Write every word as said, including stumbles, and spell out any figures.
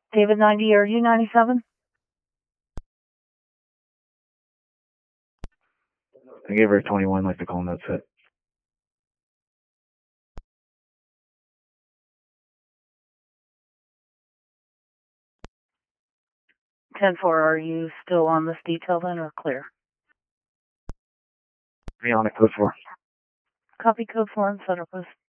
David ninety, are you ninety-seven? I gave her a twenty-one, like the call note said. ten four, are you still on this detail then, or clear? Be on it, code four. Copy code four and set up with